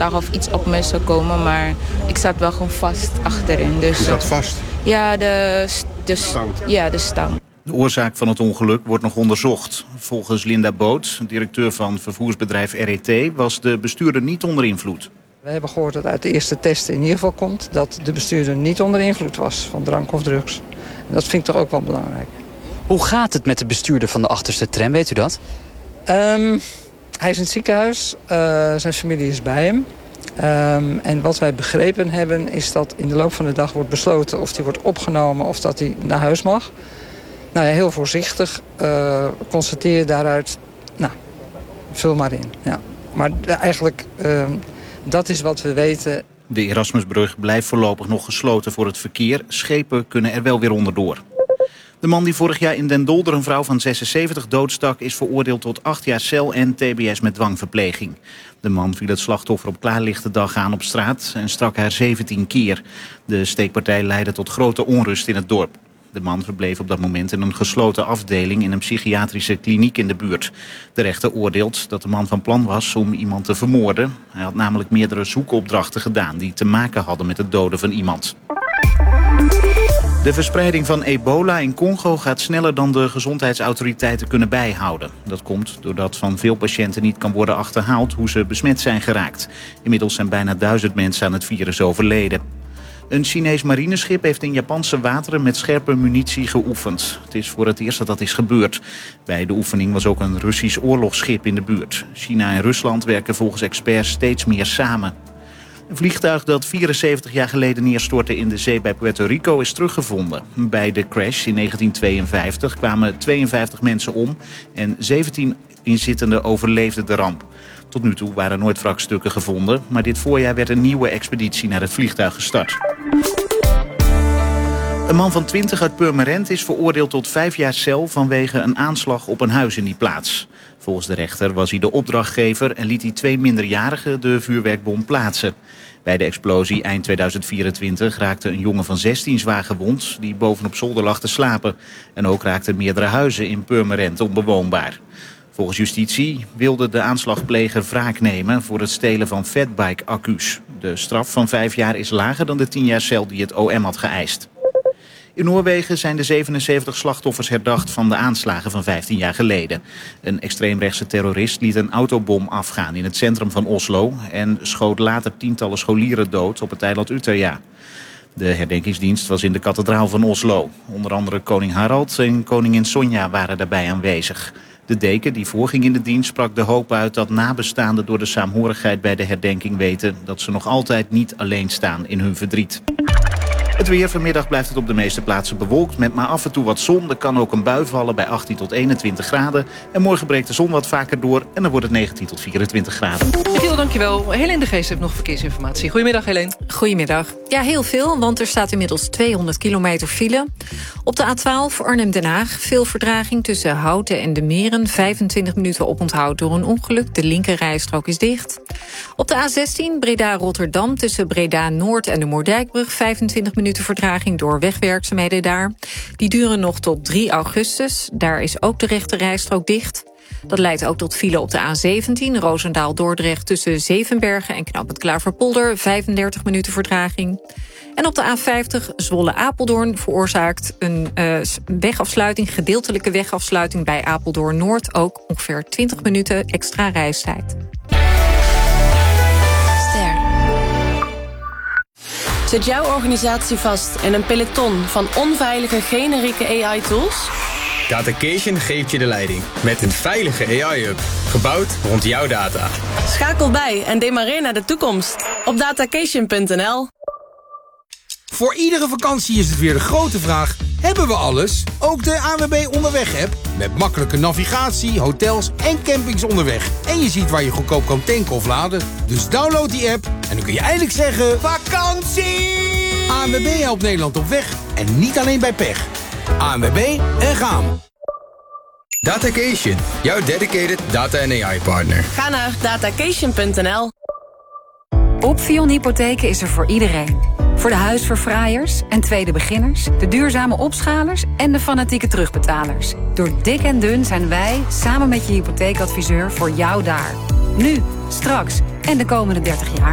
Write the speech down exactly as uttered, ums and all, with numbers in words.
aanslagen of iets op me zou komen. Maar ik zat wel gewoon vast achterin. Dus, Je zat vast? Ja, de, de stang. Ja, de stang. De oorzaak van het ongeluk wordt nog onderzocht. Volgens Linda Boot, directeur van vervoersbedrijf R E T, was de bestuurder niet onder invloed. We hebben gehoord dat uit de eerste test in ieder geval komt dat de bestuurder niet onder invloed was van drank of drugs. En dat vind ik toch ook wel belangrijk. Hoe gaat het met de bestuurder van de achterste tram, weet u dat? Um, hij is in het ziekenhuis, uh, zijn familie is bij hem. Um, en wat wij begrepen hebben is dat in de loop van de dag wordt besloten of hij wordt opgenomen of dat hij naar huis mag. Nou ja, heel voorzichtig uh, constateer je daaruit, nou, vul maar in. Ja. Maar uh, eigenlijk, uh, dat is wat we weten. De Erasmusbrug blijft voorlopig nog gesloten voor het verkeer. Schepen kunnen er wel weer onderdoor. De man die vorig jaar in Den Dolder een vrouw van zesenzeventig doodstak is veroordeeld tot acht jaar cel en T B S met dwangverpleging. De man viel het slachtoffer op klaarlichte dag aan op straat en stak haar zeventien keer. De steekpartij leidde tot grote onrust in het dorp. De man verbleef op dat moment in een gesloten afdeling in een psychiatrische kliniek in de buurt. De rechter oordeelt dat de man van plan was om iemand te vermoorden. Hij had namelijk meerdere zoekopdrachten gedaan die te maken hadden met het doden van iemand. De verspreiding van ebola in Congo gaat sneller dan de gezondheidsautoriteiten kunnen bijhouden. Dat komt doordat van veel patiënten niet kan worden achterhaald hoe ze besmet zijn geraakt. Inmiddels zijn bijna duizend mensen aan het virus overleden. Een Chinees marineschip heeft in Japanse wateren met scherpe munitie geoefend. Het is voor het eerst dat dat is gebeurd. Bij de oefening was ook een Russisch oorlogsschip in de buurt. China en Rusland werken volgens experts steeds meer samen. Een vliegtuig dat vierenzeventig jaar geleden neerstortte in de zee bij Puerto Rico is teruggevonden. Bij de crash in negentien tweeënvijftig kwamen tweeënvijftig mensen om en zeventien inzittenden overleefden de ramp. Tot nu toe waren nooit wrakstukken gevonden, maar dit voorjaar werd een nieuwe expeditie naar het vliegtuig gestart. Een man van twintig uit Purmerend is veroordeeld tot vijf jaar cel vanwege een aanslag op een huis in die plaats. Volgens de rechter was hij de opdrachtgever en liet hij twee minderjarigen de vuurwerkbom plaatsen. Bij de explosie eind tweeduizend vierentwintig raakte een jongen van zestien zwaar gewond die bovenop zolder lag te slapen. En ook raakten meerdere huizen in Purmerend onbewoonbaar. Volgens justitie wilde de aanslagpleger wraak nemen voor het stelen van fatbike-accu's. De straf van vijf jaar is lager dan de tien jaar cel die het O M had geëist. In Noorwegen zijn de zevenenzeventig slachtoffers herdacht van de aanslagen van vijftien jaar geleden. Een extreemrechtse terrorist liet een autobom afgaan in het centrum van Oslo en schoot later tientallen scholieren dood op het eiland Utøya. De herdenkingsdienst was in de kathedraal van Oslo. Onder andere koning Harald en koningin Sonja waren daarbij aanwezig. De deken die voorging in de dienst sprak de hoop uit dat nabestaanden door de saamhorigheid bij de herdenking weten dat ze nog altijd niet alleen staan in hun verdriet. Het weer, vanmiddag blijft het op de meeste plaatsen bewolkt met maar af en toe wat zon. Er kan ook een bui vallen bij achttien tot eenentwintig graden. En morgen breekt de zon wat vaker door en dan wordt het negentien tot vierentwintig graden. Giel, dankjewel. Helene de Geest heeft nog verkeersinformatie. Goedemiddag, Helene. Goedemiddag. Ja, heel veel, want er staat inmiddels tweehonderd kilometer file. Op de A twaalf Arnhem-Den Haag veel vertraging tussen Houten en de Meren. vijfentwintig minuten oponthoud door een ongeluk. De linkerrijstrook is dicht. Op de A zestien Breda-Rotterdam tussen Breda-Noord en de Moerdijkbrug. vijfentwintig minuten vertraging door wegwerkzaamheden daar. Die duren nog tot drie augustus. Daar is ook de rechterrijstrook dicht. Dat leidt ook tot file op de A zeventien Roosendaal-Dordrecht tussen Zevenbergen en Knooppunt Klaverpolder. vijfendertig minuten vertraging. En op de A vijftig Zwolle-Apeldoorn veroorzaakt een uh, wegafsluiting, gedeeltelijke wegafsluiting bij Apeldoorn-Noord. Ook ongeveer twintig minuten extra reistijd. Ster. Zit jouw organisatie vast in een peloton van onveilige generieke A I-tools? Datacation geeft je de leiding met een veilige A I-hub, gebouwd rond jouw data. Schakel bij en demareer naar de toekomst op datacation punt n l. Voor iedere vakantie is het weer de grote vraag: hebben we alles? Ook de A N W B Onderweg-app. Met makkelijke navigatie, hotels en campings onderweg. En je ziet waar je goedkoop kan tanken of laden. Dus download die app en dan kun je eindelijk zeggen: vakantie! A N W B helpt Nederland op weg en niet alleen bij pech. A N W B en gaan. Datacation, jouw dedicated data en A I-partner. Ga naar datacation punt n l. Opvion Hypotheken is er voor iedereen. Voor de huisverfraaiers en tweede beginners, de duurzame opschalers en de fanatieke terugbetalers. Door dik en dun zijn wij, samen met je hypotheekadviseur, voor jou daar. Nu, straks en de komende dertig jaar.